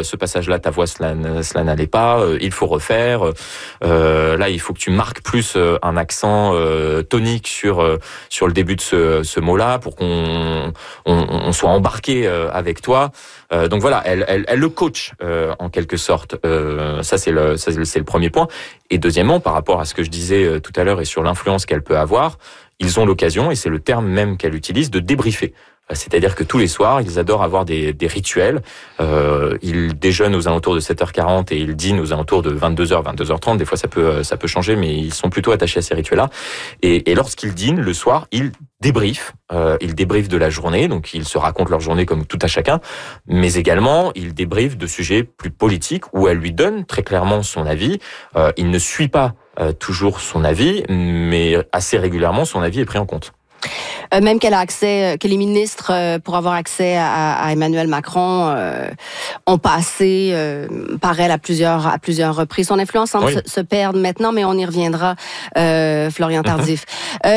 ce passage-là, ta voix, cela n'allait pas, il faut refaire. Là, il faut que tu marques plus un accent tonique sur le début de ce mot-là pour qu'on soit embarqué avec toi. Donc voilà, elle le coach en quelque sorte. Ça c'est le premier point. Et deuxièmement, par rapport à ce que je disais tout à l'heure et sur l'influence qu'elle peut avoir, ils ont l'occasion, et c'est le terme même qu'elle utilise, de débriefer. C'est-à-dire que tous les soirs, ils adorent avoir des rituels. Ils déjeunent aux alentours de 7h40 et ils dînent aux alentours de 22h, 22h30. Des fois, ça peut changer, mais ils sont plutôt attachés à ces rituels-là. Et lorsqu'ils dînent le soir, ils débriefent. Ils débriefent de la journée, donc ils se racontent leur journée comme tout à chacun. Mais également, ils débriefent de sujets plus politiques où elle lui donne très clairement son avis. Il ne suit pas toujours son avis, mais assez régulièrement, son avis est pris en compte. Même qu'elle a accès, que les ministres, pour avoir accès à Emmanuel Macron, ont passé par elle à plusieurs reprises. Son influence semble se perdre maintenant, mais on y reviendra, Florian Tardif.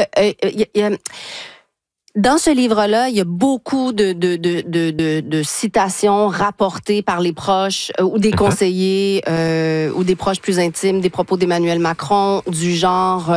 Dans ce livre-là, il y a beaucoup de citations rapportées par les proches ou des conseillers ou des proches plus intimes des propos d'Emmanuel Macron, du genre...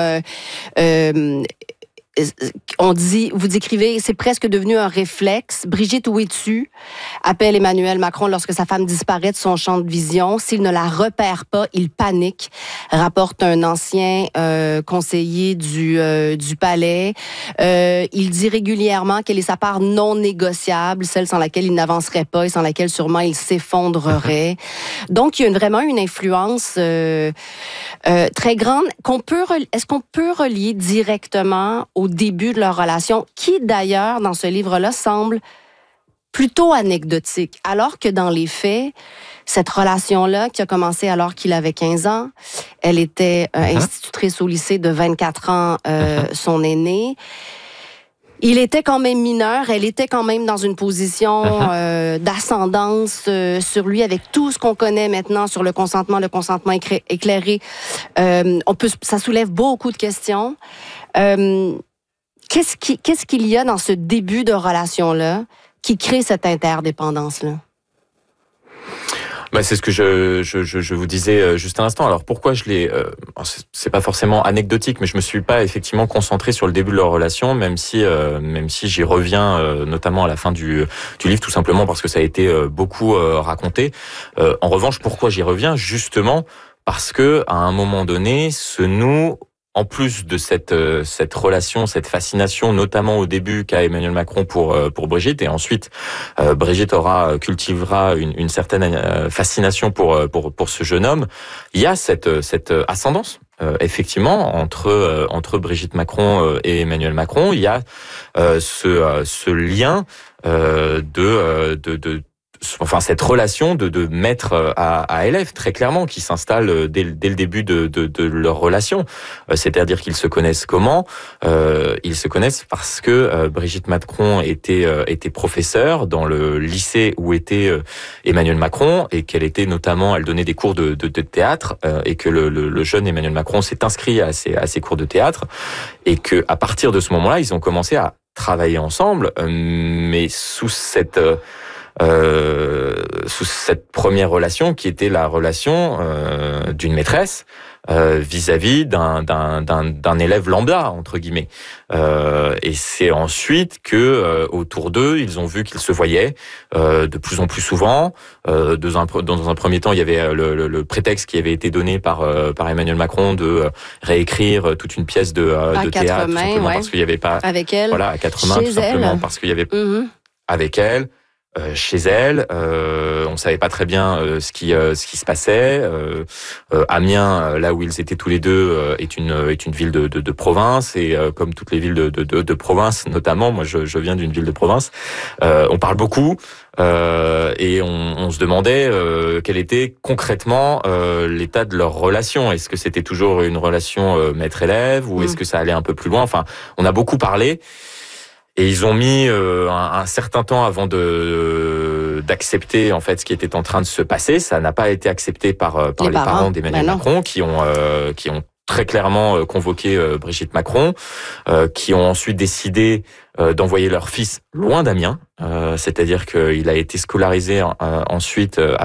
vous décrivez, c'est presque devenu un réflexe. Brigitte, où es-tu? Appelle Emmanuel Macron lorsque sa femme disparaît de son champ de vision. S'il ne la repère pas, il panique, rapporte un ancien conseiller du palais. Il dit régulièrement quelle est sa part non négociable, celle sans laquelle il n'avancerait pas et sans laquelle sûrement il s'effondrerait. Donc, il y a vraiment une influence très grande. Est-ce qu'on peut relier directement au début de leur relation, qui d'ailleurs, dans ce livre-là, semble plutôt anecdotique, alors que dans les faits, cette relation-là, qui a commencé alors qu'il avait 15 ans, elle était institutrice au lycée de 24 ans, son aîné. Il était quand même mineur, elle était quand même dans une position d'ascendance sur lui, avec tout ce qu'on connaît maintenant sur le consentement éclairé. Ça soulève beaucoup de questions. Qu'est-ce qu'il y a dans ce début de relation-là qui crée cette interdépendance-là? C'est ce que je vous disais juste à l'instant. Alors pourquoi je l'ai... c'est pas forcément anecdotique, mais je me suis pas effectivement concentré sur le début de leur relation, même si j'y reviens notamment à la fin du livre, tout simplement parce que ça a été beaucoup raconté. En revanche, pourquoi j'y reviens? Justement parce que à un moment donné, se noue, en plus de cette relation, cette fascination, notamment au début qu'a Emmanuel Macron pour Brigitte, et ensuite Brigitte cultivera une certaine fascination pour ce jeune homme. Il y a cette ascendance effectivement entre Brigitte Macron et Emmanuel Macron. Il y a ce lien cette relation de maître à élève, très clairement, qui s'installe dès le début de leur relation. C'est-à-dire qu'ils se connaissent comment? Ils se connaissent parce que Brigitte Macron était professeure dans le lycée où était Emmanuel Macron, et qu'elle était notamment, elle donnait des cours de théâtre, et que le jeune Emmanuel Macron s'est inscrit à ces cours de théâtre, et que à partir de ce moment-là, ils ont commencé à travailler ensemble, mais sous cette première relation qui était la relation d'une maîtresse vis-à-vis d'un élève lambda, entre guillemets. Et c'est ensuite que autour d'eux, ils ont vu qu'ils se voyaient de plus en plus souvent. Dans un premier temps, il y avait le prétexte qui avait été donné par Emmanuel Macron de réécrire toute une pièce de théâtre, tout simplement parce qu'il n'y avait pas avec elle, à quatre mains, tout simplement parce qu'il y avait avec elle. Chez elle, on savait pas très bien ce qui se passait. Amiens, là où ils étaient tous les deux, est une ville de province, et comme toutes les villes de province, notamment, moi je viens d'une ville de province, on parle beaucoup, et on se demandait quel était concrètement l'état de leur relation. Est-ce que c'était toujours une relation maître-élève, ou est-ce que ça allait un peu plus loin? Enfin, on a beaucoup parlé. Et ils ont mis un certain temps avant d'accepter en fait ce qui était en train de se passer. Ça n'a pas été accepté par les parents d'Emmanuel Macron, qui ont très clairement convoqué Brigitte Macron, qui ont ensuite décidé d'envoyer leur fils loin d'Amiens, c'est-à-dire qu'il a été scolarisé ensuite